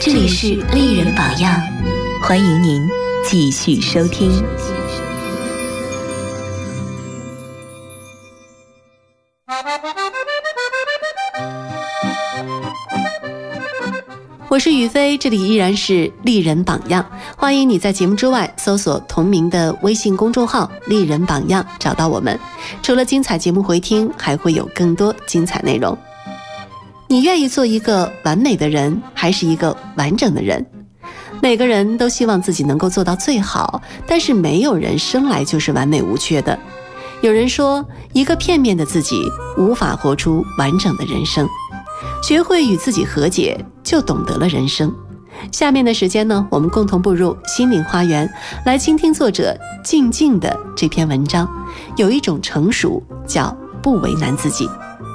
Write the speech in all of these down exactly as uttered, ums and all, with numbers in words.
这里是丽人榜样，欢迎您继续收听。我是雨飞，这里依然是丽人榜样，欢迎你在节目之外搜索同名的微信公众号丽人榜样找到我们。除了精彩节目回听，还会有更多精彩内容。你愿意做一个完美的人，还是一个完整的人？每个人都希望自己能够做到最好，但是没有人生来就是完美无缺的。有人说，一个片面的自己无法活出完整的人生。学会与自己和解，就懂得了人生。下面的时间呢，我们共同步入心灵花园，来倾听作者静静的这篇文章。有一种成熟，叫不为难自己。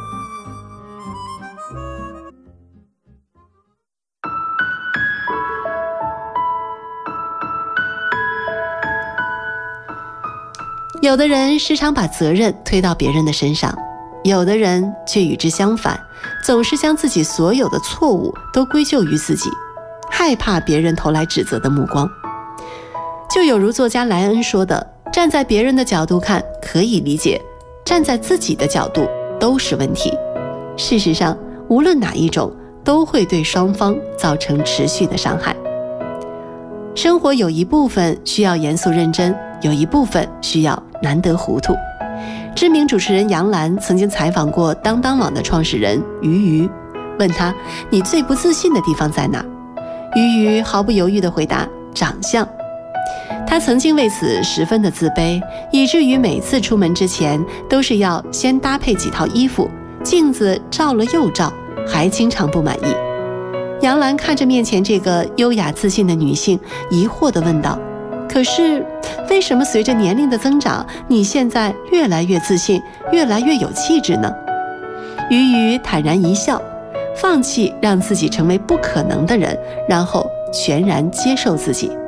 有的人时常把责任推到别人的身上，有的人却与之相反，总是将自己所有的错误都归咎于自己，害怕别人投来指责的目光。就有如作家莱恩说的，站在别人的角度看可以理解，站在自己的角度都是问题。事实上，无论哪一种都会对双方造成持续的伤害。生活有一部分需要严肃认真，有一部分需要难得糊涂。知名主持人杨澜曾经采访过当当网的创始人俞渝，问他，你最不自信的地方在哪？俞渝毫不犹豫地回答，长相。他曾经为此十分的自卑，以至于每次出门之前都是要先搭配几套衣服，镜子照了又照，还经常不满意。杨澜看着面前这个优雅自信的女性，疑惑地问道，可是为什么随着年龄的增长，你现在越来越自信，越来越有气质呢？俞渝坦然一笑，放弃让自己成为不可能的人，然后全然接受自己。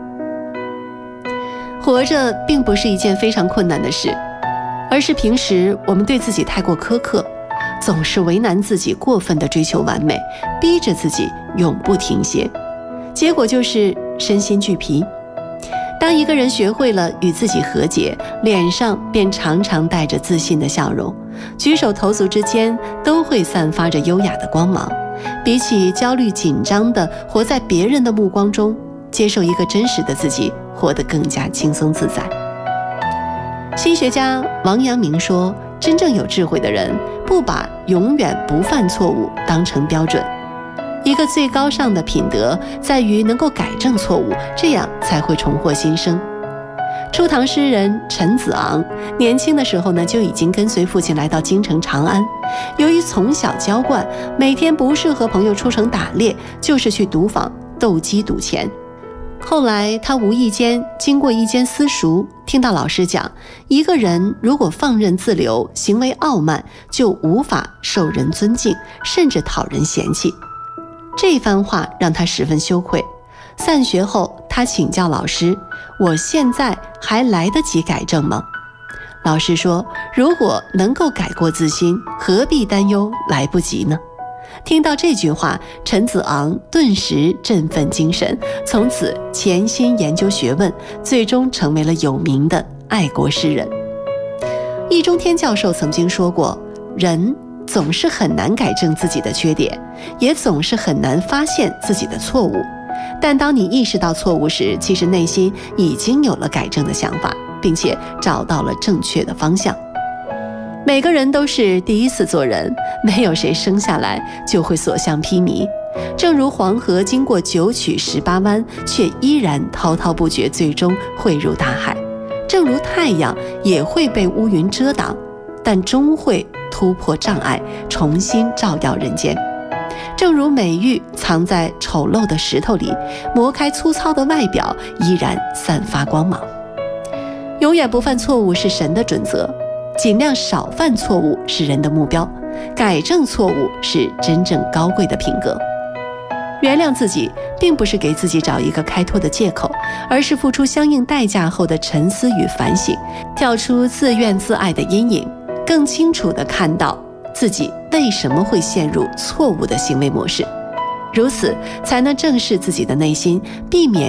活着并不是一件非常困难的事，而是平时我们对自己太过苛刻，总是为难自己，过分地追求完美，逼着自己永不停歇，结果就是身心俱疲。当一个人学会了与自己和解，脸上便常常带着自信的笑容，举手投足之间都会散发着优雅的光芒。比起焦虑紧张的活在别人的目光中，接受一个真实的自己，活得更加轻松自在。心学家王阳明说，真正有智慧的人不把永远不犯错误当成标准。一个最高尚的品德在于能够改正错误，这样才会重获新生。初唐诗人陈子昂年轻的时候呢，就已经跟随父亲来到京城长安。由于从小娇惯，每天不是和朋友出城打猎，就是去赌坊斗鸡赌钱。后来他无意间经过一间私塾，听到老师讲，一个人如果放任自流，行为傲慢，就无法受人尊敬，甚至讨人嫌弃。这番话让他十分羞愧。散学后，他请教老师，我现在还来得及改正吗？老师说，如果能够改过自新，何必担忧来不及呢？听到这句话，陈子昂顿时振奋精神，从此潜心研究学问，最终成为了有名的爱国诗人。易中天教授曾经说过，人总是很难改正自己的缺点，也总是很难发现自己的错误。但当你意识到错误时，其实内心已经有了改正的想法，并且找到了正确的方向。每个人都是第一次做人，没有谁生下来就会所向披靡。正如黄河经过九曲十八弯，却依然滔滔不绝，最终汇入大海。正如太阳也会被乌云遮挡，但终会突破障碍，重新照耀人间。正如美玉藏在丑陋的石头里，磨开粗糙的外表，依然散发光芒。永远不犯错误是神的准则，尽量少犯错误是人的目标，改正错误是真正高贵的品格。原谅自己并不是给自己找一个开脱的借口，而是付出相应代价后的沉思与反省，跳出自怨自艾的阴影，更清楚地看到自己为什么会陷入错误的行为模式。 如此才能正视自己的内心，避免